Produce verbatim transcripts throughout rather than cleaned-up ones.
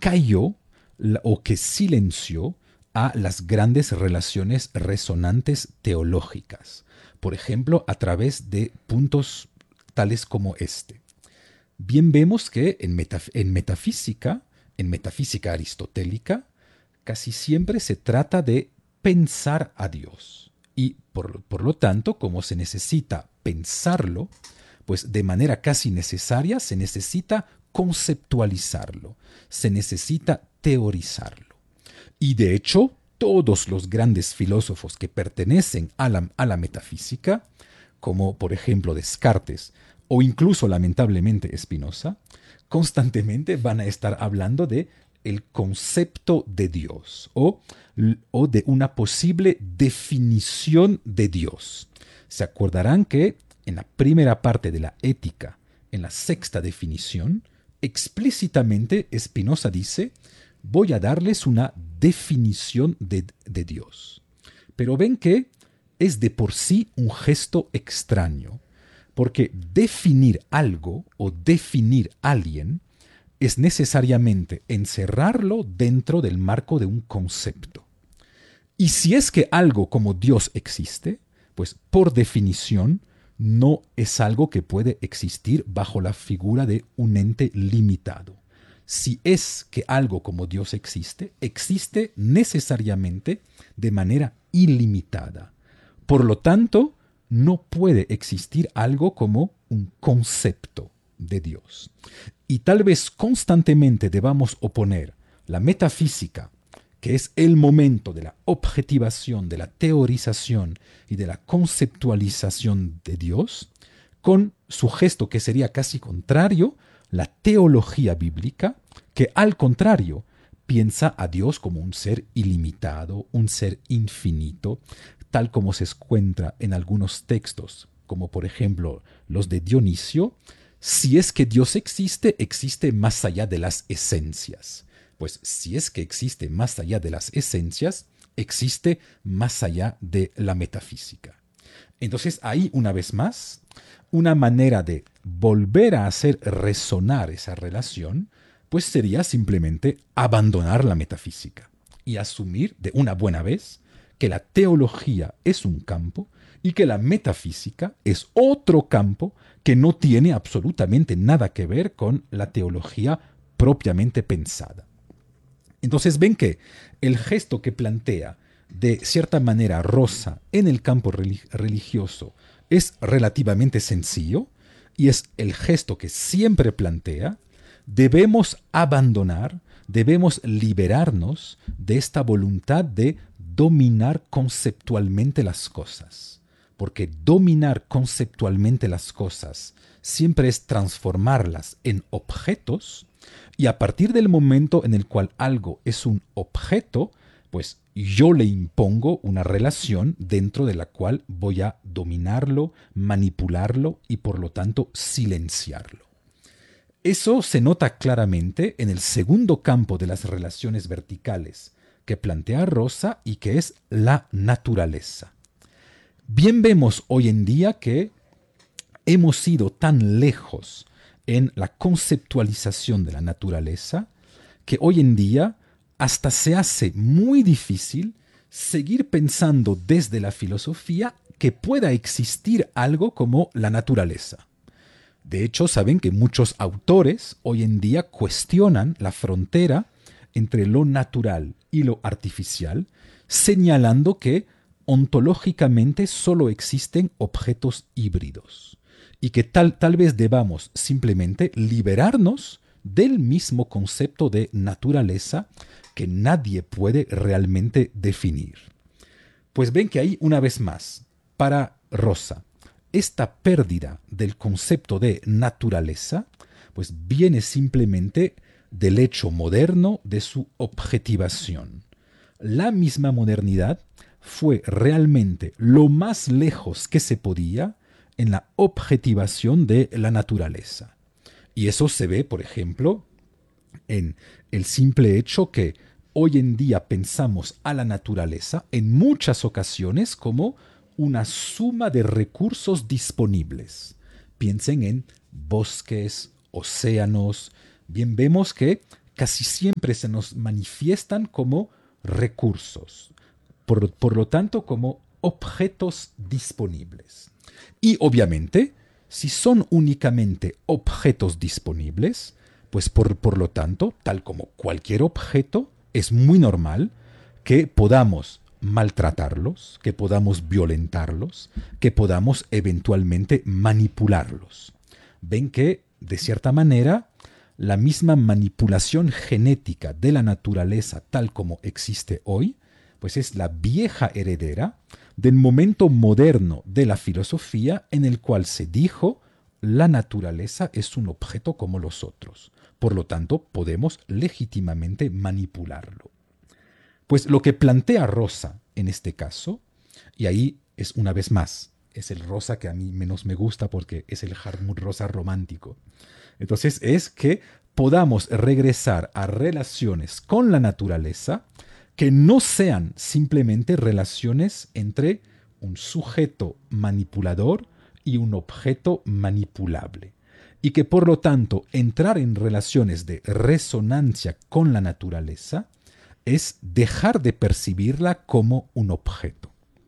cayó la- o que silenció a las grandes relaciones resonantes teológicas. Por ejemplo, a través de puntos tales como este. Bien vemos que en, metaf- en metafísica, en metafísica aristotélica, casi siempre se trata de pensar a Dios. Y por, por lo tanto, como se necesita pensarlo, pues de manera casi necesaria se necesita conceptualizarlo, se necesita teorizarlo. Y de hecho, todos los grandes filósofos que pertenecen a la, a la metafísica, como por ejemplo Descartes o incluso lamentablemente Spinoza, constantemente van a estar hablando de el concepto de Dios o, o de una posible definición de Dios. Se acordarán que en la primera parte de la Ética, en la sexta definición, explícitamente Spinoza dice: voy a darles una definición de, de Dios. Pero ven que es de por sí un gesto extraño, porque definir algo o definir a alguien es necesariamente encerrarlo dentro del marco de un concepto. Y si es que algo como Dios existe, pues por definición no es algo que puede existir bajo la figura de un ente limitado. Si es que algo como Dios existe, existe necesariamente de manera ilimitada. Por lo tanto, no puede existir algo como un concepto de Dios. Y tal vez constantemente debamos oponer la metafísica, que es el momento de la objetivación, de la teorización y de la conceptualización de Dios, con su gesto que sería casi contrario, la teología bíblica, que al contrario piensa a Dios como un ser ilimitado, un ser infinito, tal como se encuentra en algunos textos, como por ejemplo los de Dionisio. Si es que Dios existe, existe más allá de las esencias. Pues si es que existe más allá de las esencias, existe más allá de la metafísica. Entonces ahí, una vez más, una manera de volver a hacer resonar esa relación, pues sería simplemente abandonar la metafísica y asumir de una buena vez que la teología es un campo y que la metafísica es otro campo que no tiene absolutamente nada que ver con la teología propiamente pensada. Entonces ven que el gesto que plantea de cierta manera Rosa en el campo religioso es relativamente sencillo y es el gesto que siempre plantea. Debemos abandonar, debemos liberarnos de esta voluntad de dominar conceptualmente las cosas. Porque dominar conceptualmente las cosas siempre es transformarlas en objetos, y a partir del momento en el cual algo es un objeto, pues yo le impongo una relación dentro de la cual voy a dominarlo, manipularlo y por lo tanto silenciarlo. Eso se nota claramente en el segundo campo de las relaciones verticales que plantea Rosa y que es la naturaleza. Bien vemos hoy en día que hemos ido tan lejos en la conceptualización de la naturaleza que hoy en día hasta se hace muy difícil seguir pensando desde la filosofía que pueda existir algo como la naturaleza. De hecho, saben que muchos autores hoy en día cuestionan la frontera entre lo natural y lo artificial, señalando que ontológicamente solo existen objetos híbridos y que tal, tal vez debamos simplemente liberarnos del mismo concepto de naturaleza que nadie puede realmente definir. Pues ven que ahí, una vez más, para Rosa, esta pérdida del concepto de naturaleza, pues viene simplemente del hecho moderno de su objetivación. La misma modernidad fue realmente lo más lejos que se podía en la objetivación de la naturaleza. Y eso se ve, por ejemplo, en el simple hecho que hoy en día pensamos a la naturaleza en muchas ocasiones como una suma de recursos disponibles. Piensen en bosques, océanos. Bien vemos que casi siempre se nos manifiestan como recursos, por, por lo tanto como objetos disponibles. Y obviamente, si son únicamente objetos disponibles, pues por, por lo tanto, tal como cualquier objeto, es muy normal que podamos maltratarlos, que podamos violentarlos, que podamos eventualmente manipularlos. Ven que, de cierta manera, la misma manipulación genética de la naturaleza tal como existe hoy, pues es la vieja heredera del momento moderno de la filosofía en el cual se dijo la naturaleza es un objeto como los otros. Por lo tanto, podemos legítimamente manipularlo. Pues lo que plantea Rosa en este caso, y ahí es una vez más, es el Rosa que a mí menos me gusta porque es el Hartmut Rosa romántico. Entonces es que podamos regresar a relaciones con la naturaleza que no sean simplemente relaciones entre un sujeto manipulador y un objeto manipulable. Y que por lo tanto entrar en relaciones de resonancia con la naturaleza es dejar de percibirla como un objeto.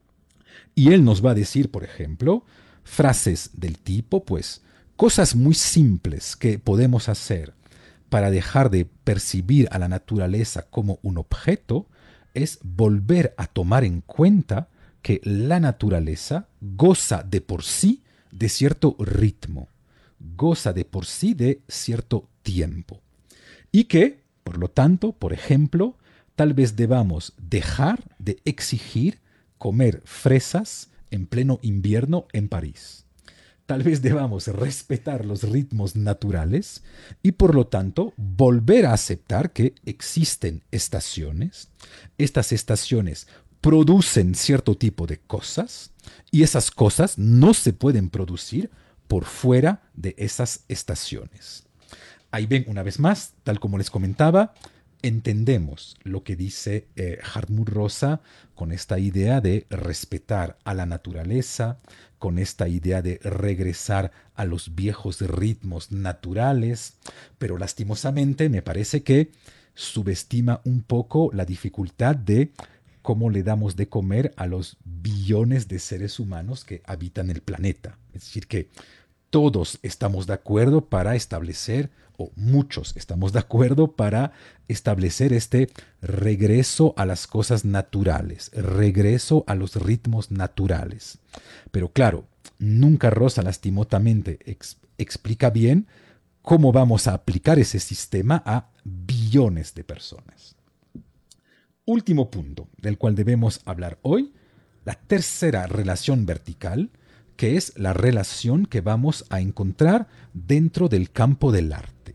Y él nos va a decir, por ejemplo, frases del tipo, pues, cosas muy simples que podemos hacer para dejar de percibir a la naturaleza como un objeto es volver a tomar en cuenta que la naturaleza goza de por sí de cierto ritmo, goza de por sí de cierto tiempo. Y que, por lo tanto, por ejemplo, tal vez debamos dejar de exigir comer fresas en pleno invierno en París. Tal vez debamos respetar los ritmos naturales y por lo tanto volver a aceptar que existen estaciones. Estas estaciones producen cierto tipo de cosas y esas cosas no se pueden producir por fuera de esas estaciones. Ahí ven una vez más, tal como les comentaba, entendemos lo que dice eh, Hartmut Rosa con esta idea de respetar a la naturaleza, con esta idea de regresar a los viejos ritmos naturales, pero lastimosamente me parece que subestima un poco la dificultad de cómo le damos de comer a los billones de seres humanos que habitan el planeta. Es decir, que todos estamos de acuerdo para establecer, o muchos estamos de acuerdo para establecer este regreso a las cosas naturales, regreso a los ritmos naturales. Pero claro, nunca Rosa lastimosamente ex explica bien cómo vamos a aplicar ese sistema a billones de personas. Último punto del cual debemos hablar hoy, la tercera relación vertical, que es la relación que vamos a encontrar dentro del campo del arte.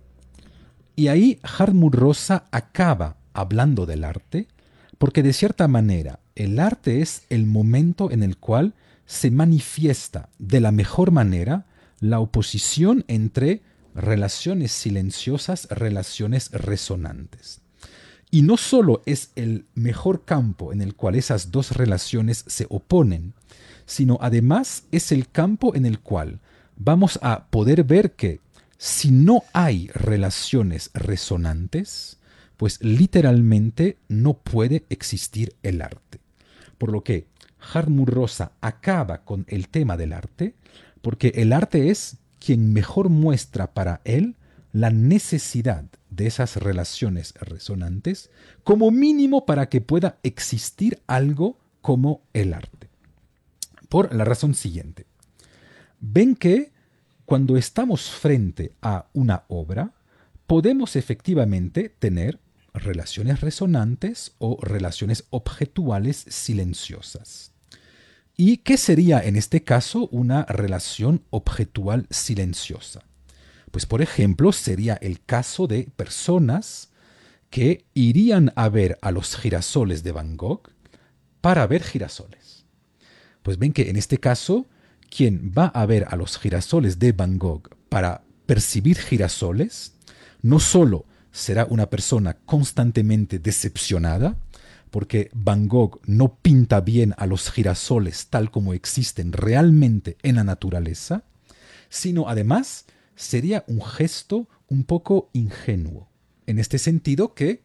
Y ahí Hartmut Rosa acaba hablando del arte, porque de cierta manera el arte es el momento en el cual se manifiesta de la mejor manera la oposición entre relaciones silenciosas, relaciones resonantes. Y no solo es el mejor campo en el cual esas dos relaciones se oponen, sino además es el campo en el cual vamos a poder ver que si no hay relaciones resonantes, pues literalmente no puede existir el arte. Por lo que Hartmut Rosa acaba con el tema del arte, porque el arte es quien mejor muestra para él la necesidad de esas relaciones resonantes, como mínimo para que pueda existir algo como el arte. Por la razón siguiente. Ven que cuando estamos frente a una obra, podemos efectivamente tener relaciones resonantes o relaciones objetuales silenciosas. ¿Y qué sería en este caso una relación objetual silenciosa? Pues por ejemplo sería el caso de personas que irían a ver a los girasoles de Van Gogh para ver girasoles. Pues ven que en este caso, quien va a ver a los girasoles de Van Gogh para percibir girasoles, no solo será una persona constantemente decepcionada, porque Van Gogh no pinta bien a los girasoles tal como existen realmente en la naturaleza, sino además sería un gesto un poco ingenuo. En este sentido que